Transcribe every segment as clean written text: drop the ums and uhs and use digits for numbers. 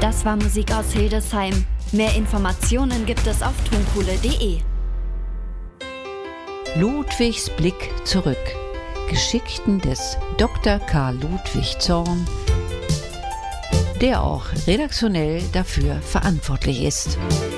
Das war Musik aus Hildesheim. Mehr Informationen gibt es auf tonkohle.de. Ludwigs Blick zurück. Geschichten des Dr. Karl Ludwig Zorn, der auch redaktionell dafür verantwortlich ist.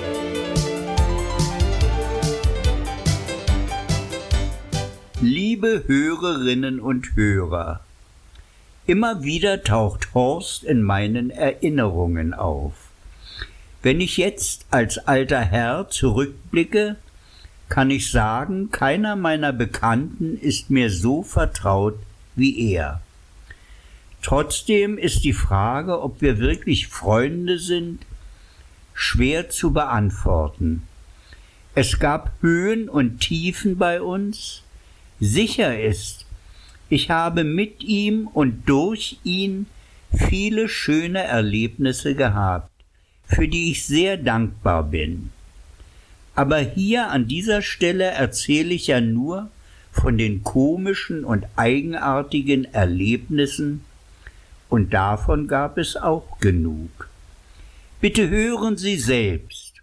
Liebe Hörerinnen und Hörer, immer wieder taucht Horst in meinen Erinnerungen auf. Wenn ich jetzt als alter Herr zurückblicke, kann ich sagen, keiner meiner Bekannten ist mir so vertraut wie er. Trotzdem ist die Frage, ob wir wirklich Freunde sind, schwer zu beantworten. Es gab Höhen und Tiefen bei uns. Sicher ist, ich habe mit ihm und durch ihn viele schöne Erlebnisse gehabt, für die ich sehr dankbar bin. Aber hier an dieser Stelle erzähle ich ja nur von den komischen und eigenartigen Erlebnissen, und davon gab es auch genug. Bitte hören Sie selbst.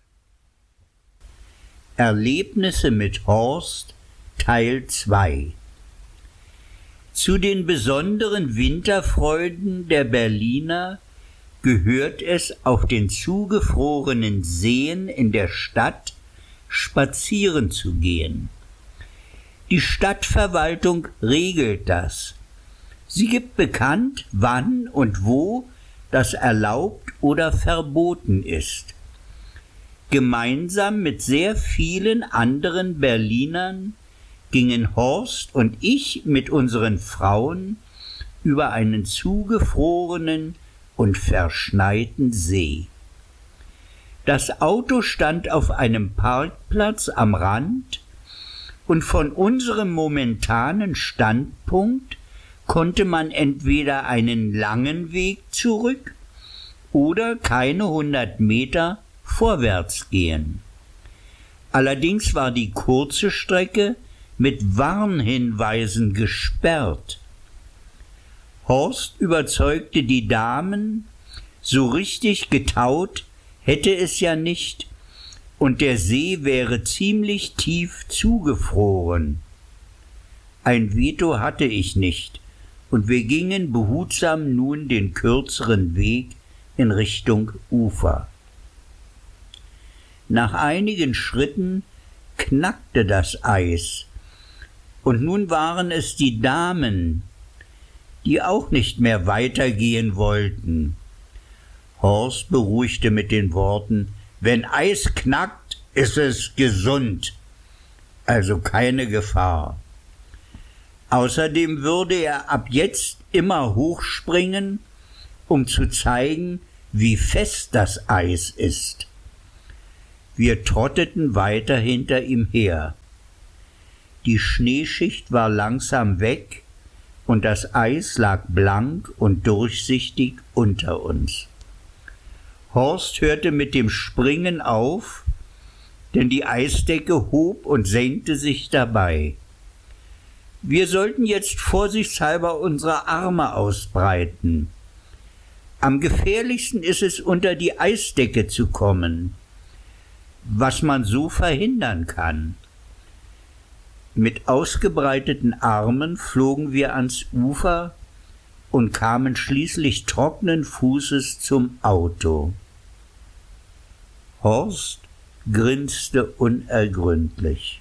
Erlebnisse mit Horst, Teil 2. Zu den besonderen Winterfreuden der Berliner gehört es, auf den zugefrorenen Seen in der Stadt spazieren zu gehen. Die Stadtverwaltung regelt das. Sie gibt bekannt, wann und wo das erlaubt oder verboten ist. Gemeinsam mit sehr vielen anderen Berlinern gingen Horst und ich mit unseren Frauen über einen zugefrorenen und verschneiten See. Das Auto stand auf einem Parkplatz am Rand, und von unserem momentanen Standpunkt konnte man entweder einen langen Weg zurück oder keine 100 Meter vorwärts gehen. Allerdings war die kurze Strecke mit Warnhinweisen gesperrt. Horst überzeugte die Damen, so richtig getaut hätte es ja nicht, und der See wäre ziemlich tief zugefroren. Ein Veto hatte ich nicht, und wir gingen behutsam nun den kürzeren Weg in Richtung Ufer. Nach einigen Schritten knackte das Eis, und nun waren es die Damen, die auch nicht mehr weitergehen wollten. Horst beruhigte mit den Worten: Wenn Eis knackt, ist es gesund, also keine Gefahr. Außerdem würde er ab jetzt immer hochspringen, um zu zeigen, wie fest das Eis ist. Wir trotteten weiter hinter ihm her. Die Schneeschicht war langsam weg, und das Eis lag blank und durchsichtig unter uns. Horst hörte mit dem Springen auf, denn die Eisdecke hob und senkte sich dabei. Wir sollten jetzt vorsichtshalber unsere Arme ausbreiten. Am gefährlichsten ist es, unter die Eisdecke zu kommen, was man so verhindern kann. Mit ausgebreiteten Armen flogen wir ans Ufer und kamen schließlich trockenen Fußes zum Auto. Horst grinste unergründlich.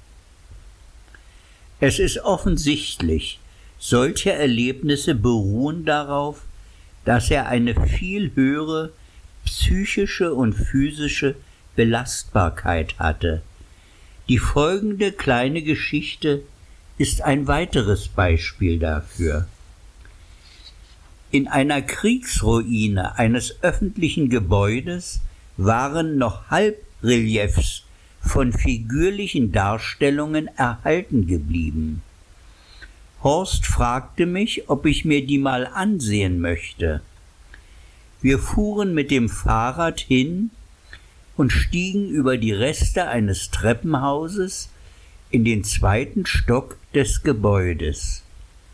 Es ist offensichtlich, solche Erlebnisse beruhen darauf, dass er eine viel höhere psychische und physische Belastbarkeit hatte. Die folgende kleine Geschichte ist ein weiteres Beispiel dafür. In einer Kriegsruine eines öffentlichen Gebäudes waren noch Halbreliefs von figürlichen Darstellungen erhalten geblieben. Horst fragte mich, ob ich mir die mal ansehen möchte. Wir fuhren mit dem Fahrrad hin und stiegen über die Reste eines Treppenhauses in den 2. Stock des Gebäudes.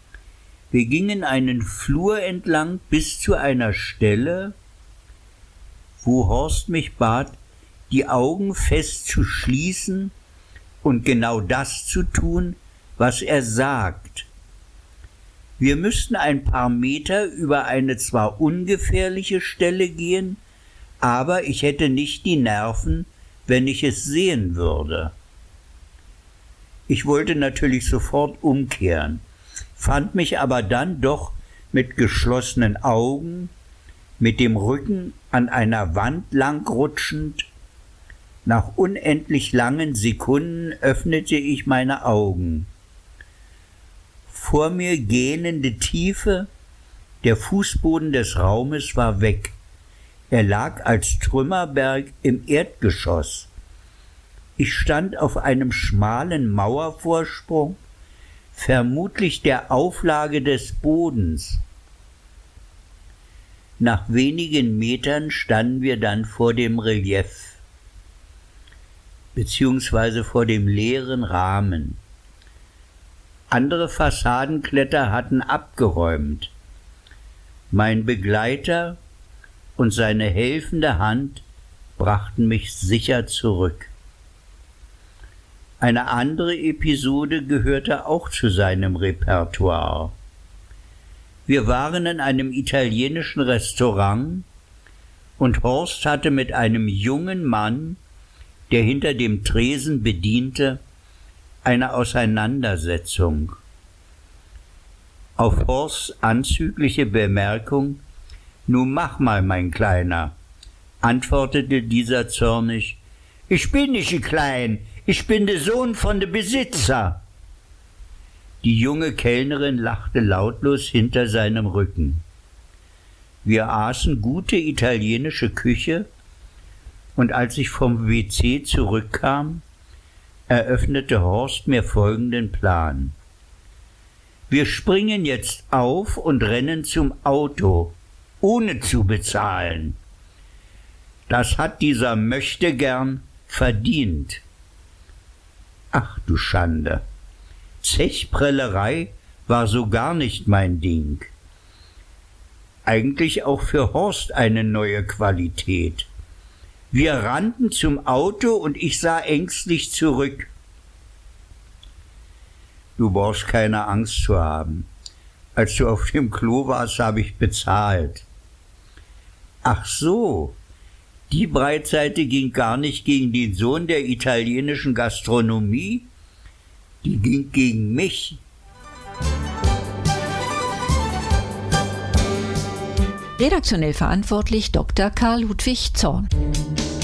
Wir gingen einen Flur entlang bis zu einer Stelle, wo Horst mich bat, die Augen fest zu schließen und genau das zu tun, was er sagt. Wir müssten ein paar Meter über eine zwar ungefährliche Stelle gehen, aber ich hätte nicht die Nerven, wenn ich es sehen würde. Ich wollte natürlich sofort umkehren, fand mich aber dann doch mit geschlossenen Augen, mit dem Rücken an einer Wand langrutschend. Nach unendlich langen Sekunden öffnete ich meine Augen. Vor mir gähnende Tiefe, der Fußboden des Raumes war weg. Er lag als Trümmerberg im Erdgeschoss. Ich stand auf einem schmalen Mauervorsprung, vermutlich der Auflage des Bodens. Nach wenigen Metern standen wir dann vor dem Relief, beziehungsweise vor dem leeren Rahmen. Andere Fassadenkletter hatten abgeräumt. Mein Begleiter und seine helfende Hand brachten mich sicher zurück. Eine andere Episode gehörte auch zu seinem Repertoire. Wir waren in einem italienischen Restaurant und Horst hatte mit einem jungen Mann, der hinter dem Tresen bediente, eine Auseinandersetzung. Auf Horsts anzügliche Bemerkung, »Nun mach mal, mein Kleiner«, antwortete dieser zornig, »Ich bin nicht klein, ich bin der Sohn von de Besitzer.« Die junge Kellnerin lachte lautlos hinter seinem Rücken. Wir aßen gute italienische Küche, und als ich vom WC zurückkam, eröffnete Horst mir folgenden Plan. Wir springen jetzt auf und rennen zum Auto, ohne zu bezahlen. Das hat dieser Möchtegern verdient. Ach du Schande, Zechprellerei war so gar nicht mein Ding. Eigentlich auch für Horst eine neue Qualität. Wir rannten zum Auto und ich sah ängstlich zurück. Du brauchst keine Angst zu haben. Als du auf dem Klo warst, habe ich bezahlt. Ach so, die Breitseite ging gar nicht gegen den Sohn der italienischen Gastronomie, die ging gegen mich. Redaktionell verantwortlich Dr. Karl Ludwig Zorn.